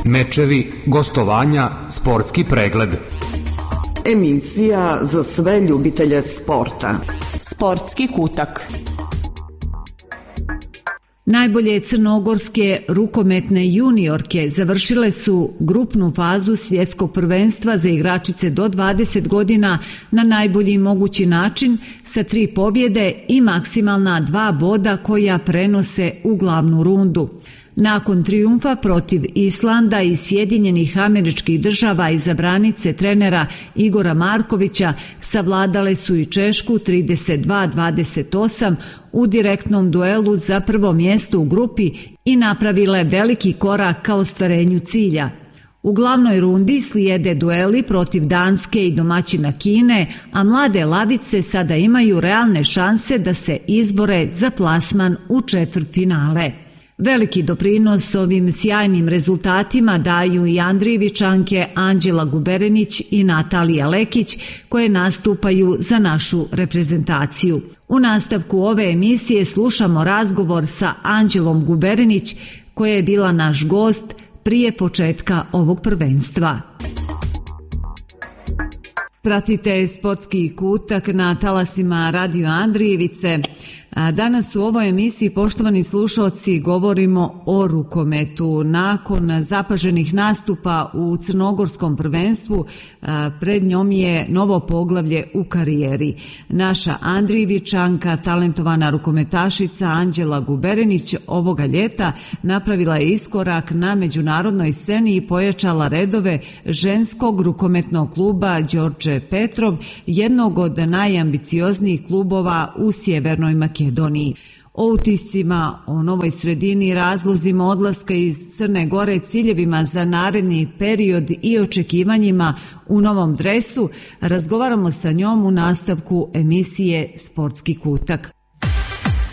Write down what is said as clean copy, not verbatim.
Mečevi, gostovanja, sportski pregled. Emisija za sve ljubitelje sporta. Sportski kutak. Najbolje crnogorske rukometne juniorke završile su grupnu fazu svjetskog prvenstva za igračice do 20 godina na najbolji mogući način sa 3 pobjede i maksimalna 2 boda koja prenose u glavnu rundu. Nakon trijumfa protiv Islanda i Sjedinjenih Američkih Država izabranice trenera Igora Markovića savladale su i Češku 32-28 u direktnom duelu za prvo mjesto u grupi i napravile veliki korak ka ostvarenju cilja. U glavnoj rundi slijede dueli protiv Danske i domaćina Kine, a mlade lavice sada imaju realne šanse da se izbore za plasman u četvrtfinale. Veliki doprinos ovim sjajnim rezultatima daju i Andrijevičanke Anđela Guberenić i Natalija Lekić koje nastupaju za našu reprezentaciju. U nastavku ove emisije slušamo razgovor sa Anđelom Guberenić koja je bila naš gost prije početka ovog prvenstva. Pratite sportski kutak na talasima Radio Andrijevice. Danas u ovoj emisiji, poštovani slušalci, govorimo o rukometu. Nakon zapaženih nastupa u crnogorskom prvenstvu, pred njom je novo poglavlje u karijeri. Naša Andrijevičanka, talentovana rukometašica Anđela Guberenić, ovoga ljeta napravila je iskorak na međunarodnoj sceni i pojačala redove ženskog rukometnog kluba Đorđe Petrov, jednog od najambicioznijih klubova u Sjevernoj Makedoniji. O utiscima, o novoj sredini, razlozima odlaska iz Crne Gore, ciljevima za naredni period i očekivanjima u novom dresu razgovaramo sa njom u nastavku emisije Sportski kutak.